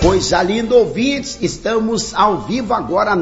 Coisa linda, ouvintes, estamos ao vivo agora,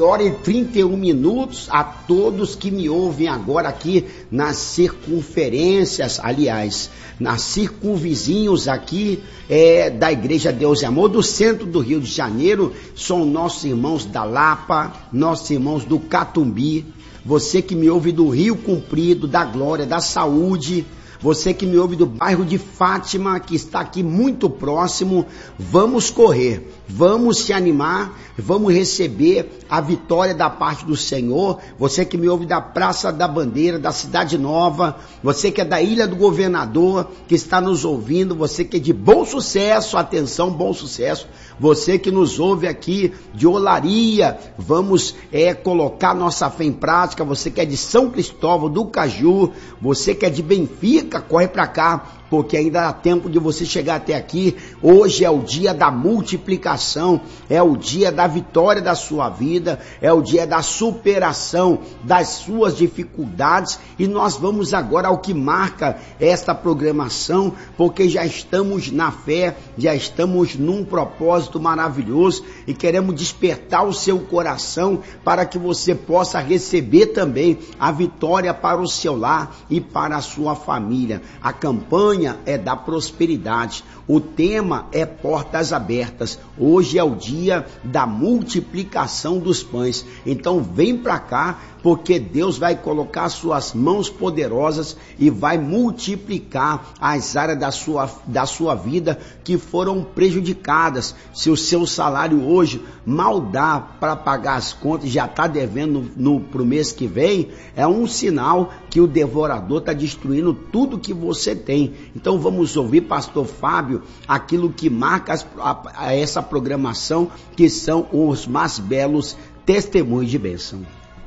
9h31, a todos que me ouvem agora aqui nas circunferências, aliás, nas circunvizinhos aqui da Igreja Deus e Amor, do centro do Rio de Janeiro, são nossos irmãos da Lapa, nossos irmãos do Catumbi, você que me ouve do Rio Comprido, da Glória, da Saúde, você que me ouve do bairro de Fátima, que está aqui muito próximo, vamos correr, vamos se animar, vamos receber a vitória da parte do Senhor. Você que me ouve da Praça da Bandeira, da Cidade Nova, você que é da Ilha do Governador, que está nos ouvindo, você que é de Bom Sucesso, atenção, Bom Sucesso, você que nos ouve aqui de Olaria, vamos colocar nossa fé em prática. Você que é de São Cristóvão do Caju, você que é de Benfica, corre para cá, porque ainda dá tempo de você chegar até aqui. Hoje é o dia da multiplicação, é o dia da vitória da sua vida, é o dia da superação das suas dificuldades, e nós vamos agora ao que marca esta programação, porque já estamos na fé, já estamos num propósito maravilhoso e queremos despertar o seu coração para que você possa receber também a vitória para o seu lar e para a sua família. A campanha é da prosperidade, o tema é portas abertas. Hoje é o dia da multiplicação dos pães, então vem para cá, porque Deus vai colocar suas mãos poderosas e vai multiplicar as áreas da sua vida que foram prejudicadas. Se o seu salário hoje mal dá para pagar as contas, já está devendo pro mês que vem, é um sinal que o devorador está destruindo tudo que você tem. Então vamos ouvir, pastor Fábio, aquilo que marca essa programação, que são os mais belos testemunhos de bênção.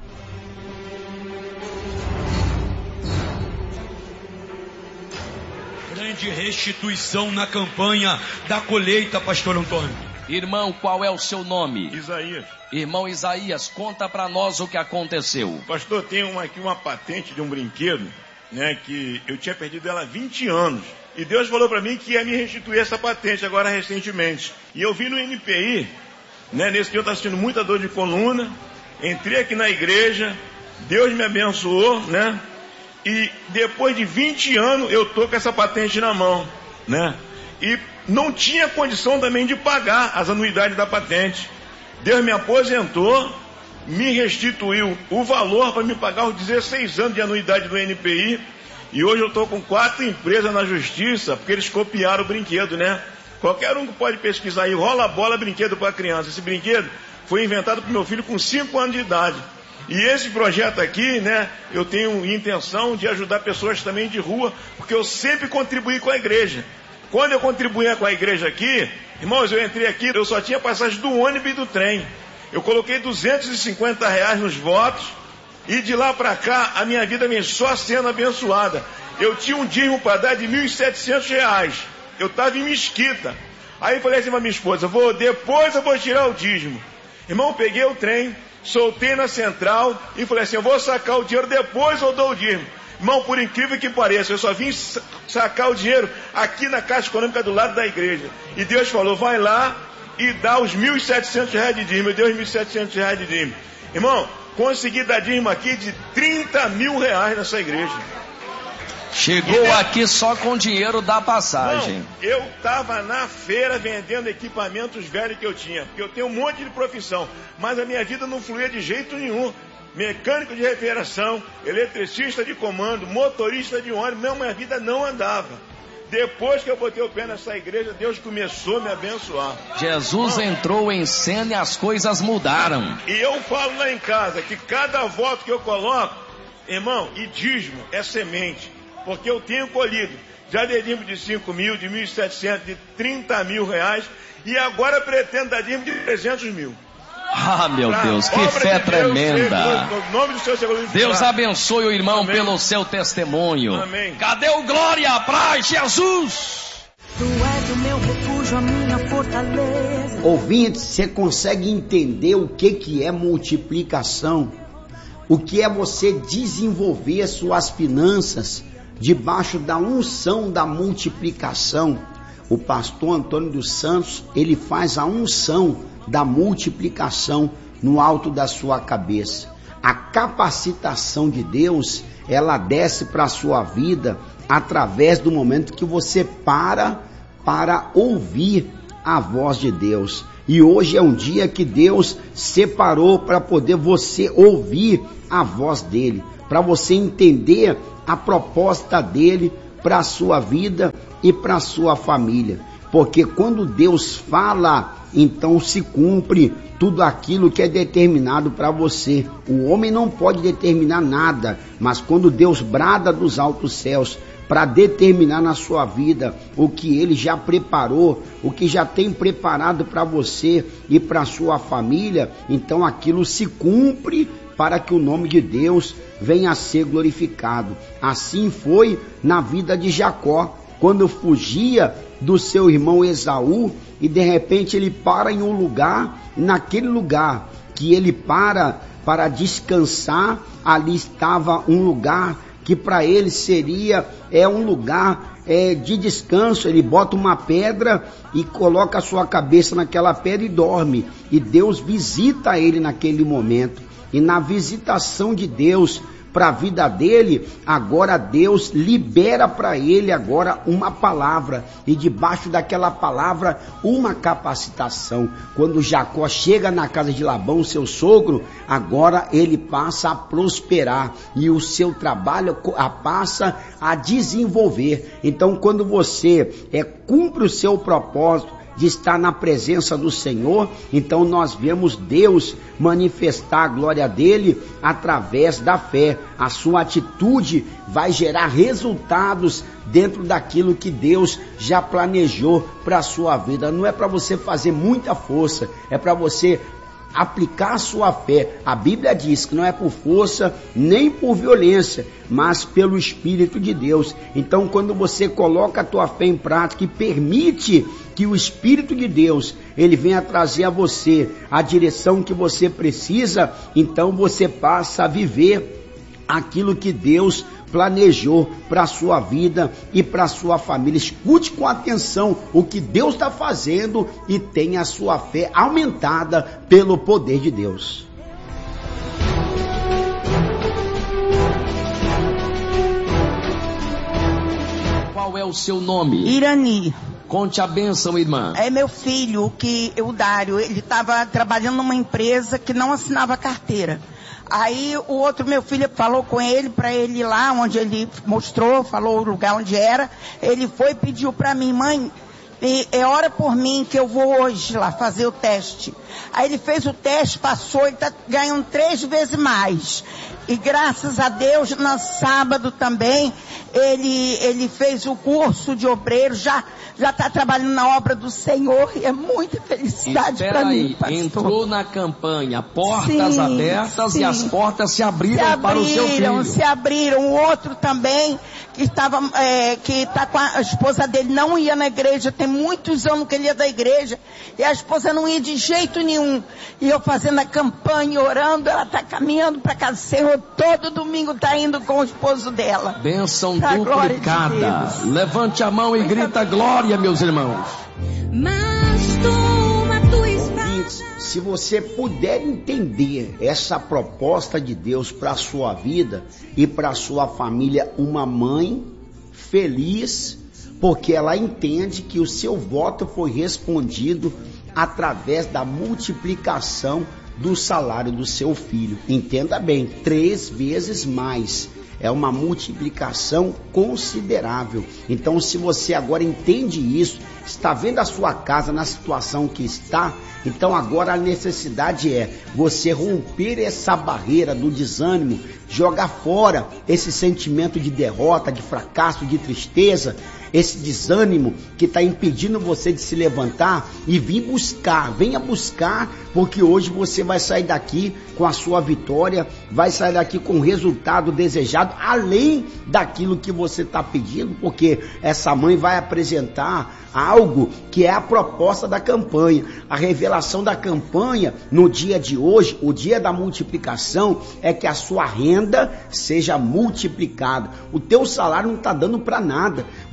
Grande restituição na campanha da colheita, pastor Antônio. Irmão, qual é o seu nome? Isaías. Irmão Isaías, conta pra nós o que aconteceu. Pastor, tem aqui uma patente de um brinquedo, né, que eu tinha perdido ela há 20 anos. E Deus falou para mim que ia me restituir essa patente agora recentemente. E eu vi no NPI, né, nesse dia eu estava sentindo muita dor de coluna, entrei aqui na igreja, Deus me abençoou, né? E depois de 20 anos eu tô com essa patente na mão, né? E não tinha condição também de pagar as anuidades da patente. Deus me aposentou, me restituiu o valor para me pagar os 16 anos de anuidade do NPI. E hoje eu estou com 4 empresas na justiça, porque eles copiaram o brinquedo, né? Qualquer um que pode pesquisar aí, rola bola, brinquedo para criança. Esse brinquedo foi inventado para meu filho com 5 anos de idade. E esse projeto aqui, né, eu tenho intenção de ajudar pessoas também de rua, porque eu sempre contribuí com a igreja. Quando eu contribuía com a igreja aqui, irmãos, eu entrei aqui, eu só tinha passagem do ônibus e do trem. Eu coloquei R$250 nos votos, e de lá para cá, a minha vida vem só sendo abençoada. Eu tinha um dízimo para dar de R$1.700. Eu estava em Mesquita. Aí eu falei assim para minha esposa, depois eu vou tirar o dízimo. Irmão, eu peguei o trem, soltei na central e falei assim, eu vou sacar o dinheiro, depois eu dou o dízimo. Irmão, por incrível que pareça, eu só vim sacar o dinheiro aqui na Caixa Econômica do lado da igreja. E Deus falou, vai lá e dá os R$1.700 de dízimo. Eu dei os R$1.700 de dízimo. Irmão, consegui dar dízimo aqui de R$30 mil nessa igreja. Chegou aqui só com dinheiro da passagem. Não, eu estava na feira vendendo equipamentos velhos que eu tinha, porque eu tenho um monte de profissão, mas a minha vida não fluía de jeito nenhum. Mecânico de refrigeração, eletricista de comando, motorista de ônibus, minha vida não andava. Depois que eu botei o pé nessa igreja, Deus começou a me abençoar. Jesus entrou em cena e as coisas mudaram. E eu falo lá em casa que cada voto que eu coloco, irmão, e dízimo é semente, porque eu tenho colhido. Já dei dízimo de 5 mil, de 1.700, de 30 mil reais, e agora pretendo dar dízimo de 300 mil. Ah, meu Deus, que fé tremenda. Deus abençoe o irmão. Amém. Pelo seu testemunho. Amém. Cadê o glória para Jesus? Tu és o meu refúgio, a minha fortaleza. Ouvintes, você consegue entender o que é multiplicação? O que é você desenvolver as suas finanças debaixo da unção da multiplicação? o pastor Antônio dos Santos, ele faz a unção da multiplicação no alto da sua cabeça. A capacitação de Deus, ela desce para a sua vida através do momento que você para ouvir a voz de Deus. E hoje é um dia que Deus separou para poder você ouvir a voz dele, para você entender a proposta dele para a sua vida e para a sua família. Porque quando Deus fala, então se cumpre tudo aquilo que é determinado para você. O homem não pode determinar nada, mas quando Deus brada dos altos céus para determinar na sua vida o que ele já preparou, o que já tem preparado para você e para a sua família, então aquilo se cumpre para que o nome de Deus venha a ser glorificado. Assim foi na vida de Jacó, quando fugia do seu irmão Esaú, e de repente ele para em um lugar, e naquele lugar que ele para descansar, ali estava um lugar que para ele seria um lugar de descanso. Ele bota uma pedra e coloca a sua cabeça naquela pedra e dorme, e Deus visita ele naquele momento. E na visitação de Deus para a vida dele, agora Deus libera para ele agora uma palavra, e debaixo daquela palavra uma capacitação. Quando Jacó chega na casa de Labão, seu sogro, agora ele passa a prosperar e o seu trabalho passa a desenvolver. Então quando você cumpre o seu propósito de estar na presença do Senhor, então nós vemos Deus manifestar a glória dele através da fé. A sua atitude vai gerar resultados dentro daquilo que Deus já planejou para a sua vida. Não é para você fazer muita força, é para você aplicar a sua fé. A Bíblia diz que não é por força nem por violência, mas pelo Espírito de Deus. Então quando você coloca a tua fé em prática e permite que o Espírito de Deus ele venha trazer a você a direção que você precisa, então você passa a viver aquilo que Deus planejou para a sua vida e para a sua família. Escute com atenção o que Deus está fazendo e tenha a sua fé aumentada pelo poder de Deus. Qual é o seu nome? Irani. Conte a bênção, irmã. É meu filho, o Dário, ele estava trabalhando numa empresa que não assinava carteira. Aí o outro meu filho falou com ele para ele ir lá onde ele mostrou, falou o lugar onde era. Ele foi e pediu para mim: mãe, ora por mim que eu vou hoje lá fazer o teste. Aí ele fez o teste, passou, ele está ganhando 3 vezes mais. E graças a Deus, no sábado também, ele fez o curso de obreiro, já está trabalhando na obra do Senhor, e é muita felicidade para mim, pastor. Entrou na campanha, portas abertas, e as portas se abriram para o seu filho. Se abriram. O outro também, que está com a esposa dele, não ia na igreja, tem muitos anos que ele ia da igreja, e a esposa não ia de jeito nenhum. E eu fazendo a campanha, orando, ela está caminhando para casa do Senhor, todo domingo está indo com o esposo dela. Bênção duplicada. De levante a mão e grita glória, meus irmãos. Mas toma tua espada. Se você puder entender essa proposta de Deus para a sua vida e para a sua família, uma mãe feliz, porque ela entende que o seu voto foi respondido através da multiplicação do salário do seu filho. Entenda bem, 3 vezes mais. É uma multiplicação considerável. Então, se você agora entende isso, está vendo a sua casa na situação que está, então agora a necessidade é você romper essa barreira do desânimo, jogar fora esse sentimento de derrota, de fracasso, de tristeza, esse desânimo que está impedindo você de se levantar e venha buscar, porque hoje você vai sair daqui com a sua vitória, vai sair daqui com o resultado desejado, além daquilo que você está pedindo, porque essa mãe vai apresentar algo que é a proposta da campanha. A revelação da campanha no dia de hoje, o dia da multiplicação, é que a sua renda seja multiplicada. O teu salário não está dando para nada.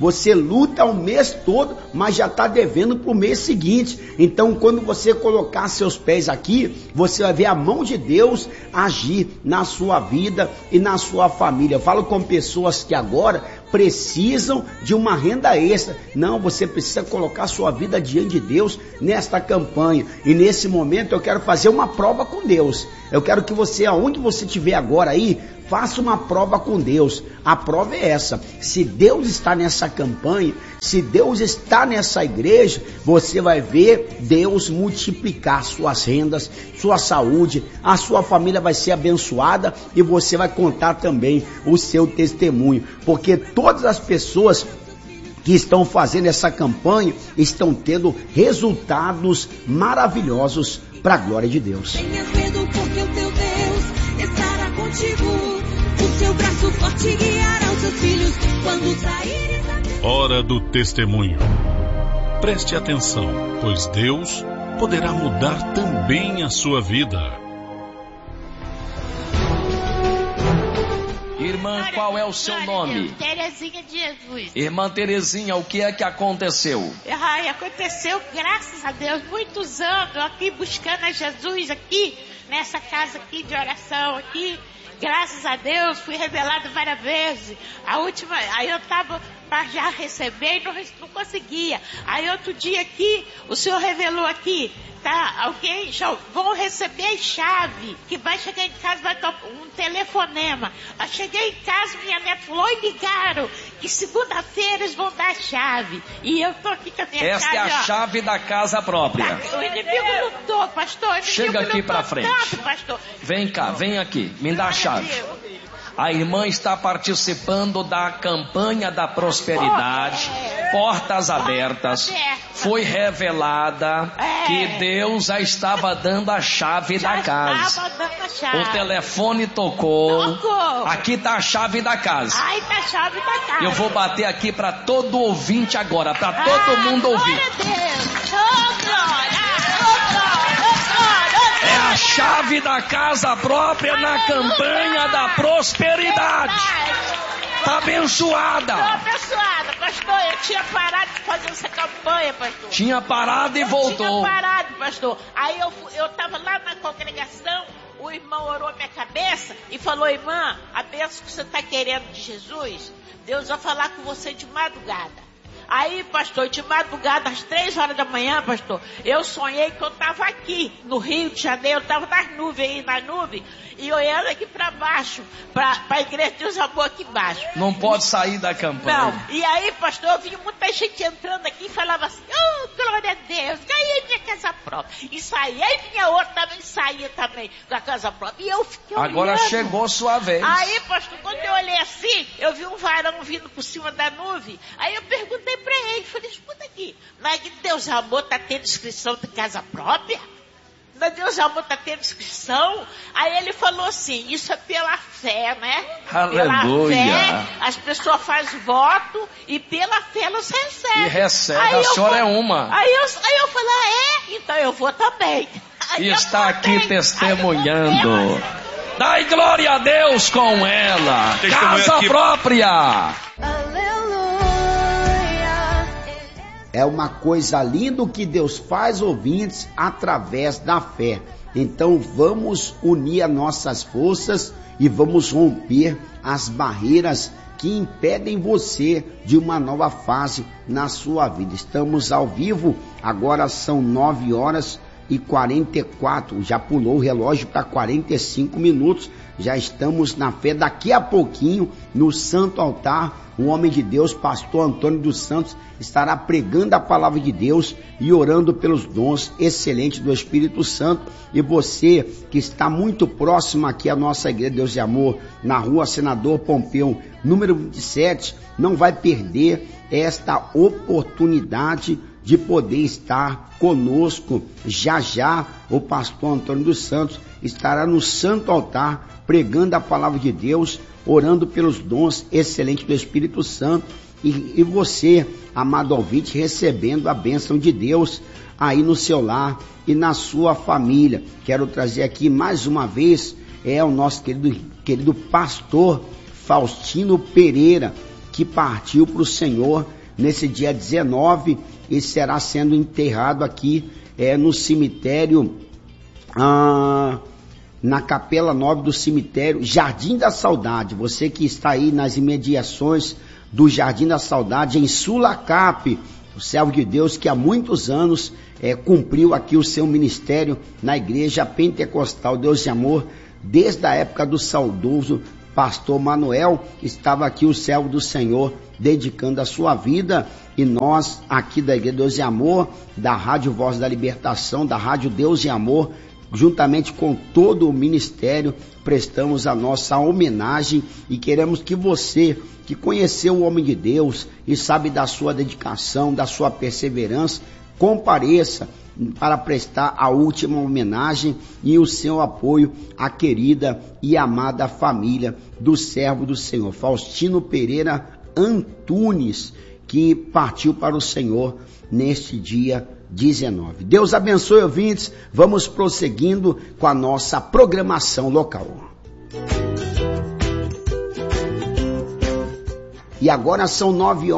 você luta o mês todo, mas já está devendo para o mês seguinte. Então, quando você colocar seus pés aqui, você vai ver a mão de Deus agir na sua vida e na sua família. Eu falo com pessoas que agora precisam de uma renda extra. Não, você precisa colocar sua vida diante de Deus nesta campanha. E nesse momento eu quero fazer uma prova com Deus. Eu quero que você, aonde você estiver agora aí, faça uma prova com Deus. A prova é essa: se Deus está nessa campanha, se Deus está nessa igreja, você vai ver Deus multiplicar suas rendas, sua saúde, a sua família vai ser abençoada e você vai contar também o seu testemunho, porque todas as pessoas que estão fazendo essa campanha estão tendo resultados maravilhosos para a glória de Deus. Tenha medo, porque o teu Deus estará contigo. O seu braço forte guiará os seus filhos quando saírem da... Hora do testemunho. Preste atenção, pois Deus poderá mudar também a sua vida. Irmã, qual é o seu nome? Terezinha de Jesus. Irmã Terezinha, o que é que aconteceu? Ai, aconteceu, graças a Deus, muitos anos aqui buscando a Jesus aqui, nessa casa aqui de oração aqui. Graças a Deus, fui revelado várias vezes. A última, aí eu estava para já receber e não conseguia. Aí outro dia aqui, o Senhor revelou aqui, tá? Alguém já vão receber chave, que vai chegar em casa, vai dar um telefonema. Eu cheguei em casa, minha neta falou, e ligaram, que segunda-feira eles vão dar a chave. E eu tô aqui com a minha chave. Esta é a chave da casa própria. O inimigo lutou, pastor. Chega aqui para frente. Tanto, pastor. Vem cá, vem aqui, me dá a chave. A irmã está participando da campanha da prosperidade, portas abertas. Foi revelada que Deus já estava dando a chave da casa. O telefone tocou. Aqui está a chave da casa. Aí tá a chave da casa. Eu vou bater aqui para todo ouvinte agora, para todo mundo ouvir. É a chave da casa própria na campanha da prosperidade. Tá abençoada. Tô abençoada, pastor. Eu tinha parado de fazer essa campanha, pastor. Tinha parado e voltou. Tinha parado, pastor. Aí eu tava lá na congregação, o irmão orou a minha cabeça e falou, irmã, a bênção que você tá querendo de Jesus, Deus vai falar com você de madrugada. Aí, pastor, de madrugada, às 3 horas da manhã, pastor, eu sonhei que eu estava aqui, no Rio de Janeiro, eu estava nas nuvens, e olhando aqui para baixo, para a igreja de Deus Amor aqui embaixo. Não pode sair da campanha. Não, e aí, pastor, eu vi muita gente entrando aqui e falava assim, oh, glória a Deus, ganhei minha casa própria. E saía, aí minha outra também saía também da casa própria. E eu fiquei Agora olhando. chegou sua vez. Aí, pastor, quando eu olhei assim, eu vi um varão vindo por cima da nuvem. Aí eu perguntei pra ele, falei, escuta aqui, na Deus Amor tá tendo inscrição de casa própria? Na Deus Amor tá tendo inscrição? Aí ele falou assim, isso é pela fé, né? Aleluia. Pela fé, as pessoas fazem voto e pela fé elas recebem. E recebe, a senhora é uma. Aí eu falei, então eu vou também. E está aqui testemunhando. Dai glória a Deus com ela. Casa própria. É uma coisa linda o que Deus faz, ouvintes, através da fé. Então vamos unir as nossas forças e vamos romper as barreiras que impedem você de uma nova fase na sua vida. Estamos ao vivo, agora são 9h44, já pulou o relógio para 45 minutos, já estamos na fé. Daqui a pouquinho, no Santo Altar, o homem de Deus, pastor Antônio dos Santos, estará pregando a palavra de Deus e orando pelos dons excelentes do Espírito Santo. E você que está muito próximo aqui à nossa Igreja Deus de Amor, na rua Senador Pompeu, número 27, não vai perder esta oportunidade de poder estar conosco. Já o pastor Antônio dos Santos estará no Santo Altar pregando a palavra de Deus, orando pelos dons excelentes do Espírito Santo, e você, amado ouvinte, recebendo a bênção de Deus aí no seu lar e na sua família. Quero trazer aqui mais uma vez o nosso querido pastor Faustino Pereira. que partiu para o Senhor nesse dia 19 e será sendo enterrado aqui no cemitério, na Capela 9 do cemitério Jardim da Saudade. Você que está aí nas imediações do Jardim da Saudade, em Sulacap, o servo de Deus que há muitos anos cumpriu aqui o seu ministério na Igreja Pentecostal Deus de Amor, desde a época do saudoso pastor Manuel. Estava aqui o servo do Senhor dedicando a sua vida, e nós aqui da Igreja Deus de Amor, da Rádio Voz da Libertação, da Rádio Deus de Amor, juntamente com todo o ministério, prestamos a nossa homenagem e queremos que você, que conheceu o homem de Deus e sabe da sua dedicação, da sua perseverança, compareça para prestar a última homenagem e o seu apoio à querida e amada família do servo do Senhor, Faustino Pereira Antunes, que partiu para o Senhor neste dia 19. Deus abençoe, ouvintes. Vamos prosseguindo com a nossa programação local. E agora são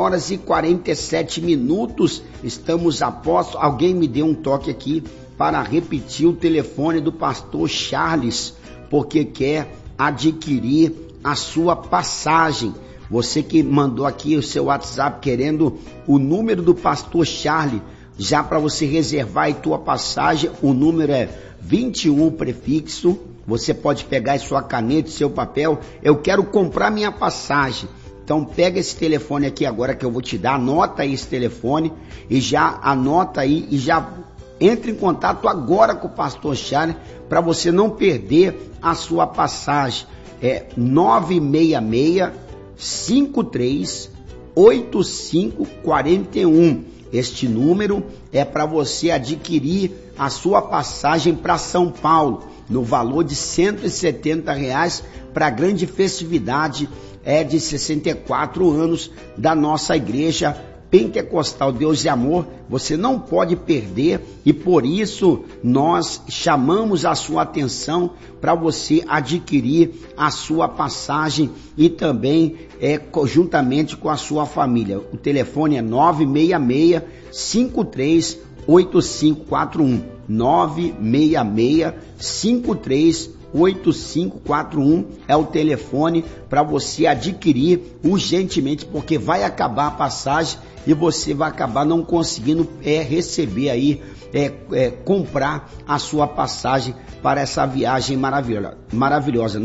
9h47. Estamos após. Alguém me deu um toque aqui para repetir o telefone do pastor Charles, porque quer adquirir a sua passagem. Você que mandou aqui o seu WhatsApp querendo o número do pastor Charles, já para você reservar aí tua passagem, o número é 21 prefixo. Você pode pegar aí sua caneta e seu papel. Eu quero comprar minha passagem. Então pega esse telefone aqui agora que eu vou te dar, anota aí esse telefone e já anota aí e já entre em contato agora com o pastor Charles para você não perder a sua passagem. É 966-53-8541. Este número é para você adquirir a sua passagem para São Paulo, no valor de R$170 para a grande festividade de 64 anos da nossa Igreja Pentecostal Deus de Amor. Você não pode perder e por isso nós chamamos a sua atenção para você adquirir a sua passagem e também juntamente com a sua família. O telefone é 966-53-8541. 966-53-8541 é o telefone para você adquirir urgentemente, porque vai acabar a passagem e você vai acabar não conseguindo receber aí, comprar a sua passagem para essa viagem maravilhosa.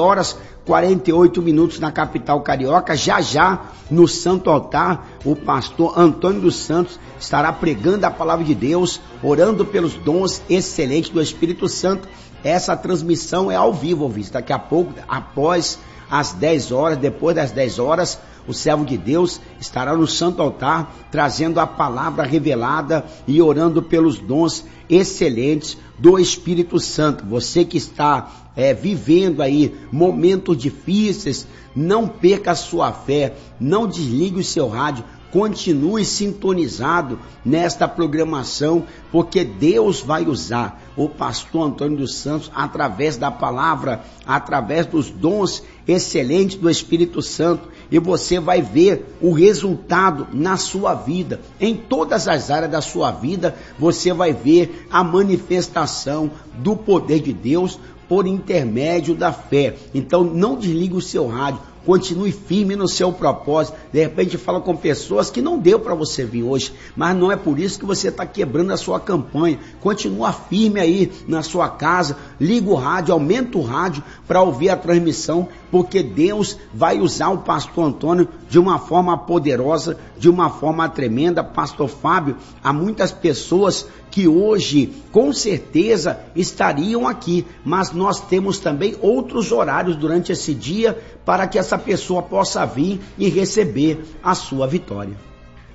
9h48 na capital carioca. Já no Santo Altar, o pastor Antônio dos Santos estará pregando a palavra de Deus, orando pelos dons excelentes do Espírito Santo. Essa transmissão é ao vivo, ouvinte. Daqui a pouco, após as 10 horas, depois das 10 horas, o servo de Deus estará no Santo Altar, trazendo a palavra revelada e orando pelos dons excelentes do Espírito Santo. Você que está vivendo aí momentos difíceis, não perca a sua fé, não desligue o seu rádio, continue sintonizado nesta programação, porque Deus vai usar o pastor Antônio dos Santos através da palavra, através dos dons excelentes do Espírito Santo, e você vai ver o resultado na sua vida, em todas as áreas da sua vida. Você vai ver a manifestação do poder de Deus por intermédio da fé. Então não desligue o seu rádio, continue firme no seu propósito. De repente fala com pessoas que não deu para você vir hoje, mas não é por isso que você está quebrando a sua campanha. Continua firme aí na sua casa, liga o rádio, aumenta o rádio para ouvir a transmissão, porque Deus vai usar o pastor Antônio de uma forma poderosa, de uma forma tremenda. Pastor Fábio, há muitas pessoas que hoje com certeza estariam aqui, mas nós temos também outros horários durante esse dia para que essa pessoa possa vir e receber a sua vitória.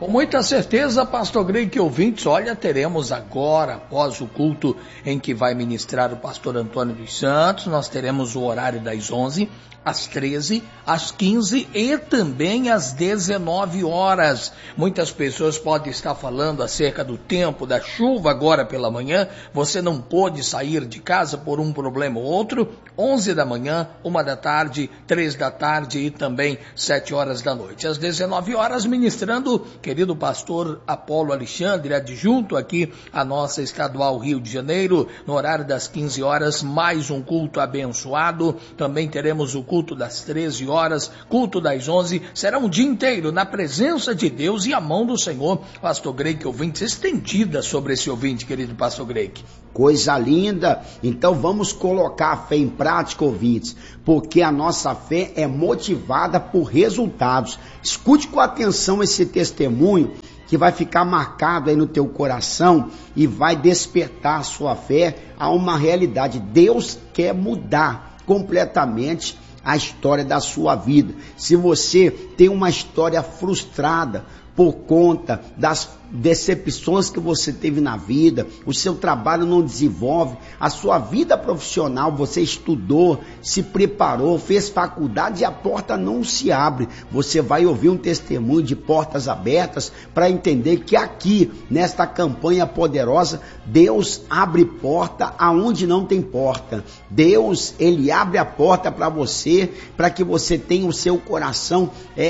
Com muita certeza, pastor Greg, ouvintes, olha, teremos agora, após o culto em que vai ministrar o pastor Antônio dos Santos, nós teremos o horário das 11, às 13, às 15 e também às 19 horas. Muitas pessoas podem estar falando acerca do tempo da chuva agora pela manhã. Você não pôde sair de casa por um problema ou outro. 11 da manhã, 1 da tarde, 3 da tarde e também 7 horas da noite. Às 19 horas, ministrando querido pastor Apolo Alexandre, adjunto aqui à nossa estadual Rio de Janeiro, no horário das 15 horas, mais um culto abençoado. Também teremos o culto das 13 horas, culto das 11, será um dia inteiro na presença de Deus e a mão do Senhor, pastor Greg, ouvintes, estendida sobre esse ouvinte, querido pastor Greg. Coisa linda, então vamos colocar a fé em prática, ouvintes, porque a nossa fé é motivada por resultados. Escute com atenção esse testemunho que vai ficar marcado aí no teu coração e vai despertar a sua fé a uma realidade. Deus quer mudar completamente a história da sua vida. Se você tem uma história frustrada por conta das decepções que você teve na vida, o seu trabalho não desenvolve, a sua vida profissional, você estudou, se preparou, fez faculdade e a porta não se abre, você vai ouvir um testemunho de portas abertas para entender que aqui, nesta campanha poderosa, Deus abre porta aonde não tem porta. Deus, Ele abre a porta para você, para que você tenha o seu coração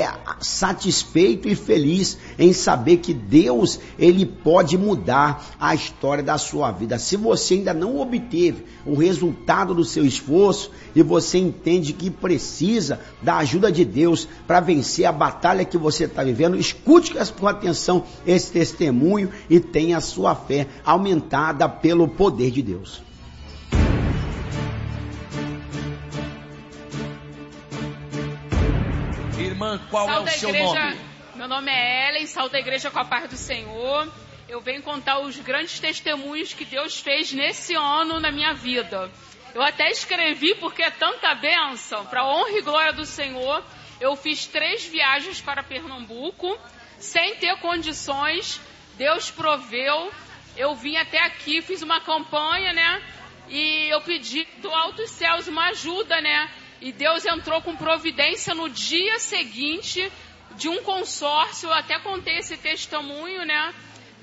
satisfeito e feliz em saber que Deus, Ele pode mudar a história da sua vida. Se você ainda não obteve o resultado do seu esforço e você entende que precisa da ajuda de Deus para vencer a batalha que você está vivendo, escute com atenção esse testemunho e tenha a sua fé aumentada pelo poder de Deus. Irmã, qual é o seu nome? Meu nome é Ellen, salve da igreja com a paz do Senhor. Eu venho contar os grandes testemunhos que Deus fez nesse ano na minha vida. Eu até escrevi porque é tanta bênção, para a honra e glória do Senhor. Eu fiz 3 viagens para Pernambuco, sem ter condições, Deus proveu. Eu vim até aqui, fiz uma campanha, né? E eu pedi do alto dos céus uma ajuda, né? E Deus entrou com providência no dia seguinte de um consórcio. Eu até contei esse testemunho, né?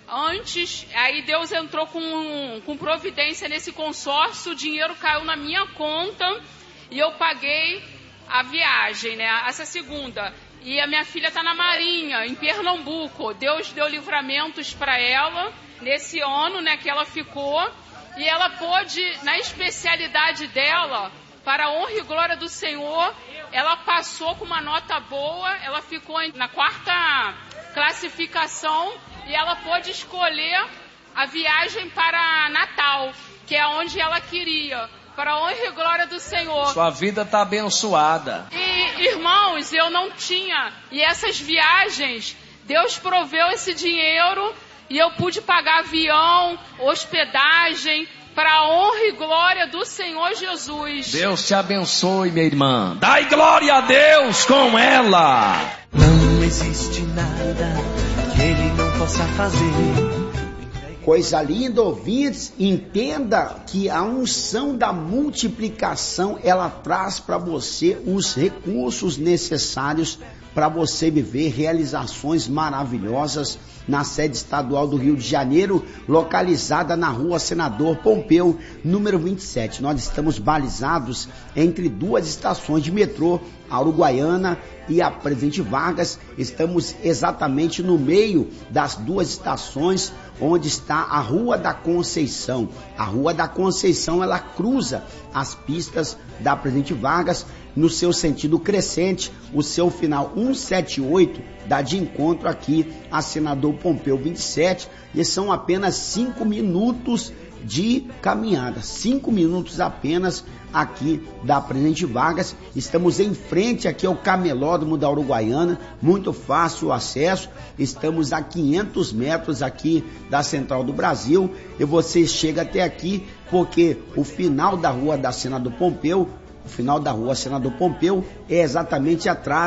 Antes, aí Deus entrou com providência nesse consórcio, o dinheiro caiu na minha conta e eu paguei a viagem, né? Essa segunda. E a minha filha está na Marinha, em Pernambuco. Deus deu livramentos para ela nesse ano, né? Que ela ficou. E ela pôde, na especialidade dela, para a honra e glória do Senhor, ela passou com uma nota boa, ela ficou na 4ª classificação e ela pôde escolher a viagem para Natal, que é onde ela queria, para a honra e glória do Senhor. Sua vida está abençoada. E, irmãos, eu não tinha, e essas viagens, Deus proveu esse dinheiro e eu pude pagar avião, hospedagem, para a honra e glória do Senhor Jesus. Deus te abençoe, minha irmã. Dai glória a Deus com ela. Não existe nada que Ele não possa fazer. Coisa linda, ouvintes, entenda que a unção da multiplicação, ela traz para você os recursos necessários para você viver realizações maravilhosas na sede estadual do Rio de Janeiro, localizada na rua Senador Pompeu, número 27. Nós estamos balizados entre 2 estações de metrô, a Uruguaiana e a Presidente Vargas. Estamos exatamente no meio das 2 estações, onde está a Rua da Conceição. A Rua da Conceição, ela cruza as pistas da Presidente Vargas no seu sentido crescente. O seu final 178 dá de encontro aqui a Senador Pompeu 27, e são apenas 5 minutos de caminhada, 5 minutos apenas aqui da Presidente Vargas. Estamos em frente aqui ao Camelódromo da Uruguaiana, muito fácil o acesso. Estamos a 500 metros aqui da Central do Brasil e você chega até aqui porque o final da Rua da Senador Pompeu, o final da Rua Senador Pompeu é exatamente atrás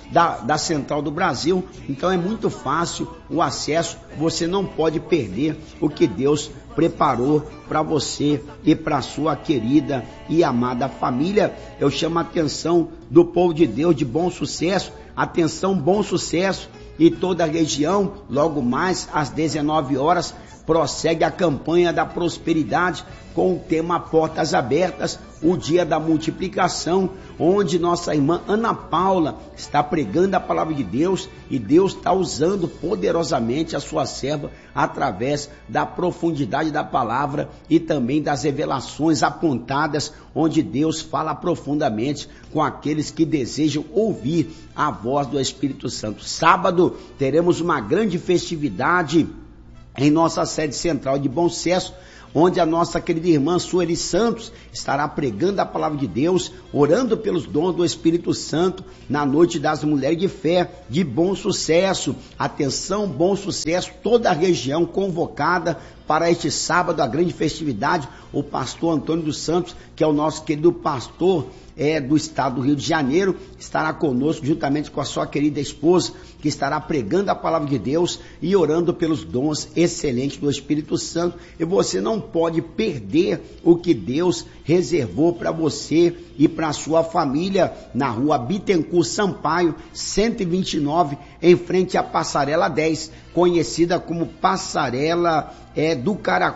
da Central do Brasil. Então é muito fácil o acesso, você não pode perder o que Deus preparou para você e para sua querida e amada família. Eu chamo a atenção do povo de Deus de Bom Sucesso, atenção, Bom Sucesso e toda a região. Logo mais às 19 horas prossegue a campanha da prosperidade com o tema Portas Abertas, o dia da multiplicação, onde nossa irmã Ana Paula está pregando a palavra de Deus e Deus está usando poderosamente a sua serva através da profundidade da palavra e também das revelações apontadas, onde Deus fala profundamente com aqueles que desejam ouvir a voz do Espírito Santo. Sábado teremos uma grande festividade em nossa sede central de Bom Sucesso, onde a nossa querida irmã Sueli Santos estará pregando a palavra de Deus, orando pelos dons do Espírito Santo, na noite das mulheres de fé de Bom Sucesso. Atenção, Bom Sucesso, toda a região convocada para este sábado, a grande festividade. O pastor Antônio dos Santos, que é o nosso querido pastor do estado do Rio de Janeiro, estará conosco juntamente com a sua querida esposa, que estará pregando a palavra de Deus e orando pelos dons excelentes do Espírito Santo. E você não pode perder o que Deus reservou para você e para a sua família, na rua Bittencourt Sampaio, 129, em frente à Passarela 10, conhecida como Passarela do Caracol.